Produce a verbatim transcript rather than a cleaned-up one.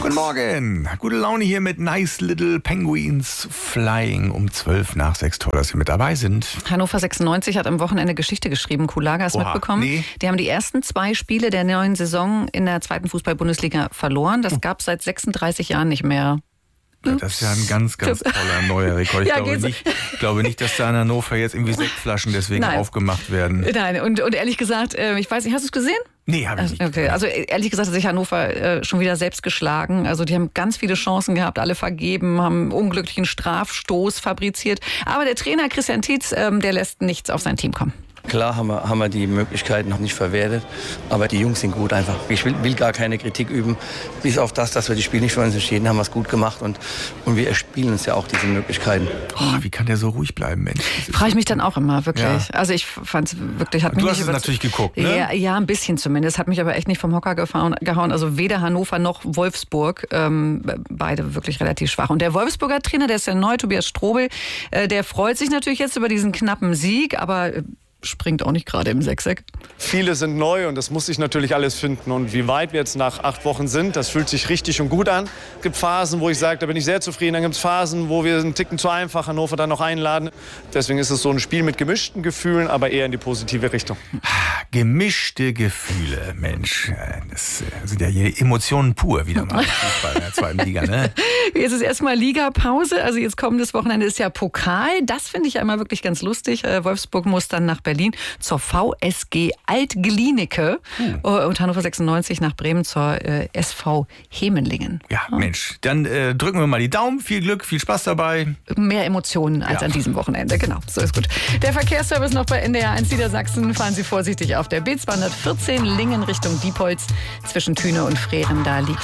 Guten Morgen. Gute Laune hier mit Nice Little Penguins Flying um zwölf nach sechs. Toll, dass Sie mit dabei sind. Hannover sechsundneunzig hat am Wochenende Geschichte geschrieben. Kulaga ist mitbekommen. Nee. Die haben die ersten zwei Spiele der neuen Saison in der zweiten Fußball-Bundesliga verloren. Das gab es seit sechsunddreißig Jahren nicht mehr. Ja, das ist ja ein ganz, ganz toller neuer Rekord. Ich, ja, glaube, nicht, ich glaube nicht, dass da in Hannover jetzt irgendwie Sektflaschen deswegen Nein. aufgemacht werden. Nein, und, und ehrlich gesagt, ich weiß nicht, hast du es gesehen? Nee, habe ich nicht. Okay, also ehrlich gesagt hat sich Hannover äh, schon wieder selbst geschlagen. Also die haben ganz viele Chancen gehabt, alle vergeben, haben einen unglücklichen Strafstoß fabriziert. Aber der Trainer Christian Tietz, ähm, der lässt nichts auf sein Team kommen. Klar haben wir, haben wir die Möglichkeiten noch nicht verwertet, aber die Jungs sind gut einfach. Ich will, will gar keine Kritik üben, bis auf das, dass wir die Spiele nicht für uns entschieden haben, wir es gut gemacht und, und wir erspielen uns ja auch diese Möglichkeiten. Oh, wie kann der so ruhig bleiben, Mensch? Frage ich mich dann auch immer, wirklich. Ja. Also ich fand es wirklich... Hat du mich hast es natürlich geguckt, ne? Ja, ja, ein bisschen zumindest. Hat mich aber echt nicht vom Hocker gehauen. Also weder Hannover noch Wolfsburg, ähm, beide wirklich relativ schwach. Und der Wolfsburger Trainer, der ist ja neu, Tobias Strobel, äh, der freut sich natürlich jetzt über diesen knappen Sieg, aber... springt auch nicht gerade im Sechseck. Viele sind neu und das muss sich natürlich alles finden. Und wie weit wir jetzt nach acht Wochen sind, das fühlt sich richtig und gut an. Es gibt Phasen, wo ich sage, da bin ich sehr zufrieden. Dann gibt es Phasen, wo wir einen Ticken zu einfach Hannover dann noch einladen. Deswegen ist es so ein Spiel mit gemischten Gefühlen, aber eher in die positive Richtung. Gemischte Gefühle, Mensch. Das sind ja hier Emotionen pur wieder mal im Fußball in der zweiten Liga, ne? Jetzt ist erstmal Ligapause. Also jetzt kommendes Wochenende ist ja Pokal. Das finde ich ja immer wirklich ganz lustig. Wolfsburg muss dann nach Berlin zur V S G Alt-Glienicke hm. und Hannover sechsundneunzig nach Bremen zur äh, S V Hemenlingen. Ja, ja, Mensch, dann äh, drücken wir mal die Daumen. Viel Glück, viel Spaß dabei. Mehr Emotionen als ja. an diesem Wochenende, genau, so ist gut. Der Verkehrsservice noch bei N D R eins Niedersachsen. Fahren Sie vorsichtig auf der B zweihundertvierzehn Lingen Richtung Diepholz. Zwischen Thüne und Freren, da liegt